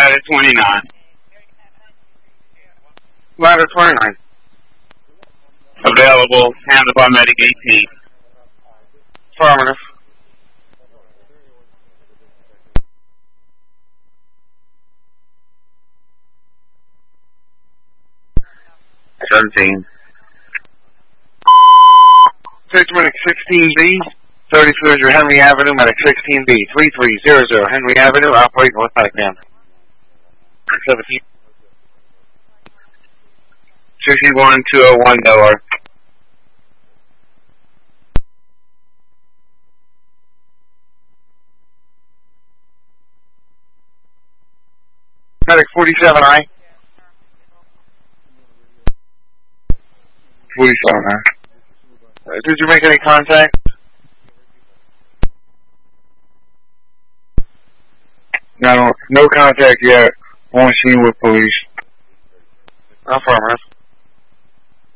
Ladder 29. Ladder 29. Available. Handled by Medic 18. Affirmative. Safety Medic 16B, 3300 Henry Avenue, Medic 16B, 3300 Henry Avenue, operating with Medic Man. 17. 61201 Delaware. Medic 47I. 47I. Did you make any contact? No contact yet. Only seen with police. Affirmative.